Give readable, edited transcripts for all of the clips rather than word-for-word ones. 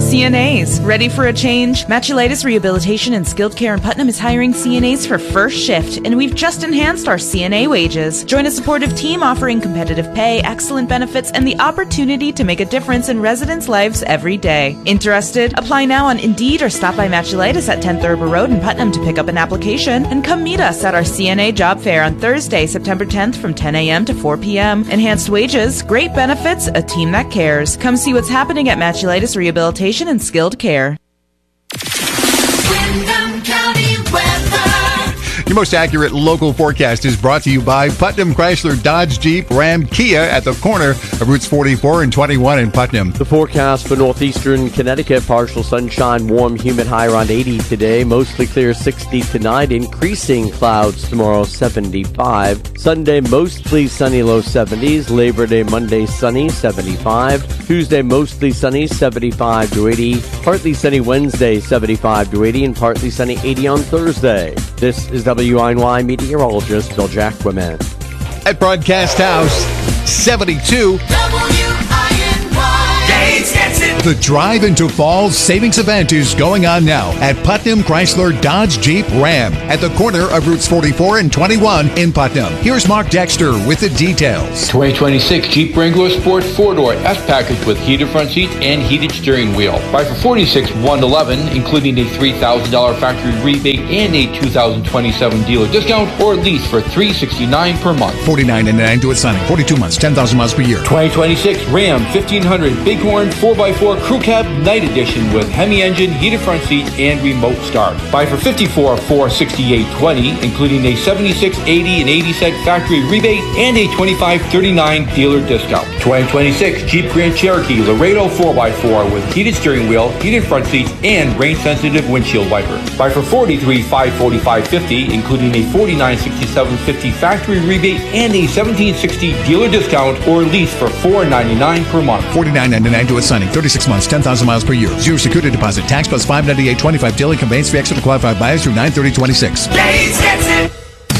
CNAs, ready for a change? Matulitis Rehabilitation and Skilled Care in Putnam is hiring CNAs for first shift, and we've just enhanced our CNA wages. Join a supportive team offering competitive pay, excellent benefits, and the opportunity to make a difference in residents' lives every day. Interested? Apply now on Indeed or stop by Matulitis at 10 Thurber Road in Putnam to pick up an application, and come meet us at our CNA job fair on Thursday, September 10th from 10 a.m. to 4 p.m. Enhanced wages, great benefits, a team that cares. Come see what's happening at Matulitis Rehabilitation and Skilled Care. Windham County weather. Your most accurate local forecast is brought to you by Putnam Chrysler Dodge Jeep Ram Kia at the corner of Routes 44 and 21 in Putnam. The forecast for northeastern Connecticut, partial sunshine, warm, humid, high around 80 today. Mostly clear, 60 tonight. Increasing clouds tomorrow, 75. Sunday, mostly sunny, low 70s. Labor Day, Monday, sunny, 75. Tuesday, mostly sunny, 75 to 80. Partly sunny Wednesday, 75 to 80. And partly sunny, 80 on Thursday. This is WINY meteorologist Bill Jacquemin. At Broadcast House, 72. Gates gets it. The Drive into Fall Savings Event is going on now at Putnam Chrysler Dodge Jeep Ram at the corner of Routes 44 and 21 in Putnam. Here's Mark Dexter with the details. 2026 Jeep Wrangler Sport 4-door S-Package with heated front seats and heated steering wheel. Buy for $46,111, including a $3,000 factory rebate and a 2027 dealer discount, or lease for $369 per month. $49.99 to its signing. 42 months, 10,000 miles per year. 2026 Ram 1500 Bighorn 4x4 Crew Cab Night Edition with Hemi engine, heated front seats, and remote start. Buy for $54,468.20, including a $76.80 and 80 cent factory rebate and a $25.39 dealer discount. 2026 Jeep Grand Cherokee Laredo 4x4 with heated steering wheel, heated front seats, and rain-sensitive windshield wipers. Buy for $43,545.50, including a $49.6750 factory rebate and a $17.60 dealer discount, or lease for $499 per month. $49.99 to its signing. 36 months, 10,000 miles per year. Zero security deposit. Tax plus $598.25 daily conveyance fee extra to qualified buyers through 9/30/26. Gates gets it.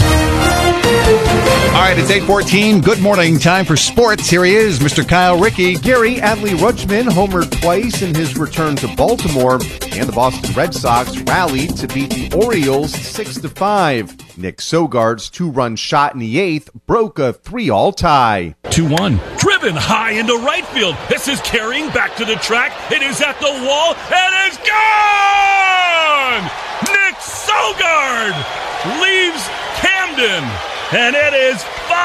All right, it's 8:14. Good morning. Time for sports. Here he is, Mr. Kyle Rickey. Gary Adley Rutschman homered twice in his return to Baltimore, and the Boston Red Sox rallied to beat the Orioles 6-5. Nick Sogard's two-run shot in the eighth broke a 3-all tie. 2-1. Driven high into right field. This is carrying back to the track. It is at the wall. And it's gone! Nick Sogard leaves Camden. And it is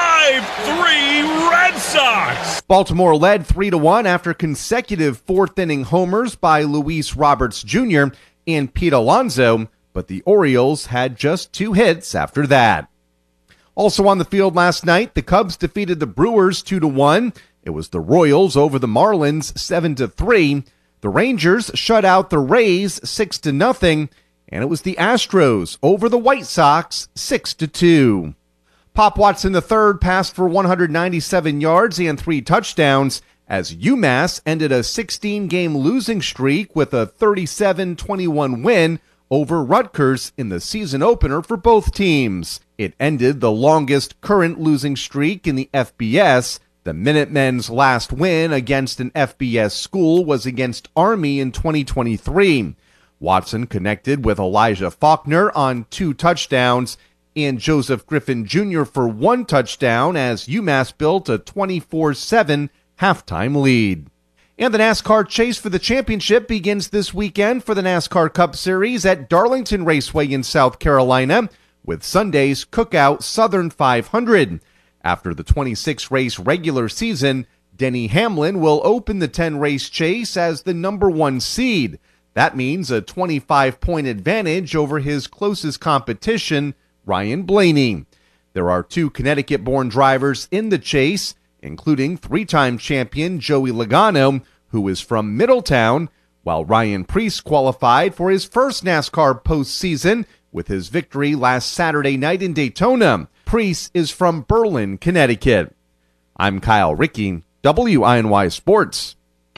5-3 Red Sox. Baltimore led 3-1 after consecutive fourth-inning homers by Luis Roberts Jr. and Pete Alonso, but the Orioles had just 2 hits after that. Also on the field last night, the Cubs defeated the Brewers 2-1. It was the Royals over the Marlins 7-3. The Rangers shut out the Rays 6-0, and it was the Astros over the White Sox 6-2. Pop Watson III passed for 197 yards and 3 touchdowns as UMass ended a 16-game losing streak with a 37-21 win over Rutgers in the season opener for both teams. It ended the longest current losing streak in the FBS. The Minutemen's last win against an FBS school was against Army in 2023. Watson connected with Elijah Faulkner on 2 touchdowns and Joseph Griffin Jr. for 1 touchdown as UMass built a 24-7 halftime lead. And the NASCAR chase for the championship begins this weekend for the NASCAR Cup Series at Darlington Raceway in South Carolina with Sunday's Cookout Southern 500. After the 26-race regular season, Denny Hamlin will open the 10-race chase as the number 1 seed. That means a 25-point advantage over his closest competition, Ryan Blaney. There are 2 Connecticut-born drivers in the chase, including 3-time champion Joey Logano, who is from Middletown, while Ryan Preece qualified for his first NASCAR postseason with his victory last Saturday night in Daytona. Preece is from Berlin, Connecticut. I'm Kyle Rickey, WINY Sports.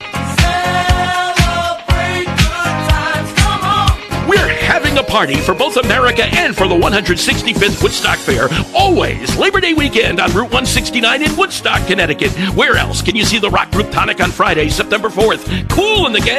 We're having a party for both America and for the 165th Woodstock Fair. Always Labor Day weekend on Route 169 in Woodstock, Connecticut. Where else can you see the rock group Tonic on Friday, September 4th? Cool in the Gang